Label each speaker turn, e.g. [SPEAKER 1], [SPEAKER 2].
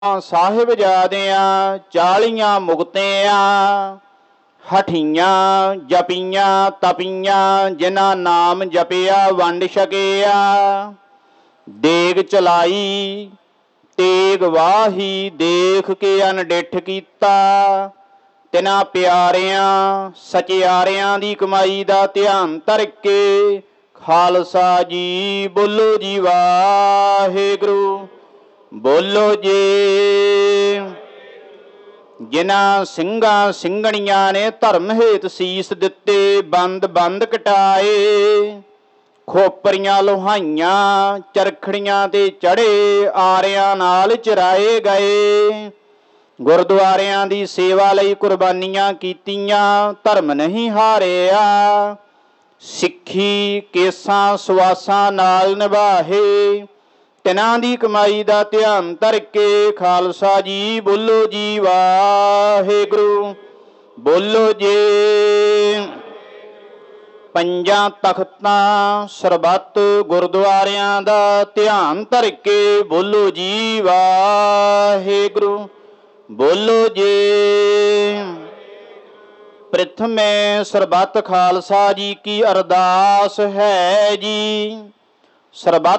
[SPEAKER 1] ਸਾਹਿਬਜ਼ਾਦਿਆਂ 40 ਮੁਕਤਿਆਂ, ਹਠੀਆਂ ਜਪੀਆਂ ਤਪੀਆਂ, ਜਿਨ੍ਹਾਂ ਨਾਮ ਜਪਿਆ ਵੰਡ ਛਕਿਆ। ਦੇਗ ਚਲਾਈ ਤੇਗ ਵਾਹੀ, ਦੇਖ ਕੇ ਅਣਡਿੱਠ ਕੀਤਾ। ਤਿਨਾਂ ਪਿਆਰਿਆਂ ਸਚਿਆਰਿਆਂ ਦੀ ਕਮਾਈ ਦਾ ਧਿਆਨ ਧਰ ਕੇ, ਖਾਲਸਾ ਜੀ ਬੋਲੋ ਜੀ ਵਾਹਿਗੁਰੂ ਬੋਲੋ ਜੀ। ਜਿਨ੍ਹਾਂ ਸਿੰਘਾਂ ਸਿੰਘਣੀਆਂ ਨੇ ਧਰਮ ਹੇਤ ਸੀਸ ਦਿੱਤੇ, ਬੰਦ ਬੰਦ ਕਟਾਏ। ਖੋਪਰੀਆਂ ਲੋਹਾਈਆਂ ਚਰਖੜੀਆਂ ਤੇ ਚੜ੍ਹੇ, ਆਰਿਆਂ ਨਾਲ ਚਰਾਏ ਗਏ। ਗੁਰਦੁਆਰਿਆਂ ਦੀ ਸੇਵਾ ਲਈ ਕੁਰਬਾਨੀਆਂ ਕੀਤੀਆਂ, ਧਰਮ ਨਹੀਂ ਹਾਰਿਆ। ਸਿੱਖੀ ਕੇਸਾਂ ਸਵਾਸਾਂ ਨਾਲ ਨਿਭਾਹੇ, ਤਿਨਾਂ ਦੀ ਕਮਾਈ ਦਾ ਧਿਆਨ ਧਰ ਕੇ, ਖਾਲਸਾ ਜੀ ਬੋਲੋ ਜੀ ਵਾਹਿਗੁਰੂ ਬੋਲੋ ਜੀ। ਪੰਜਾਂ ਤਖਤਾਂ ਸਰਬੱਤ ਗੁਰਦੁਆਰਿਆਂ ਦਾ ਧਿਆਨ ਧਰ ਕੇ, ਬੋਲੋ ਜੀ ਵਾਹਿਗੁਰੂ ਬੋਲੋ ਜੀ। ਪ੍ਰਥਮੇ ਸਰਬੱਤ ਖਾਲਸਾ ਜੀ ਕੀ ਅਰਦਾਸ ਹੈ ਜੀ। ਸਰਬੱਤ